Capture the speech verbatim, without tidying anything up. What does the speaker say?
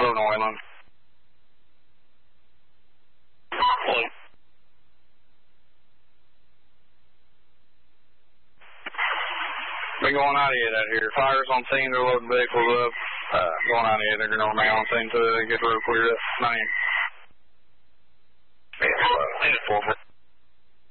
Hello, New England. Hello. Been going ninety-eight out here. Fires on scene, they're loading vehicles up. Uh, going ninety-eight, they're going to remain on scene until they get the road cleared up. ninety-eight. Yeah, four four.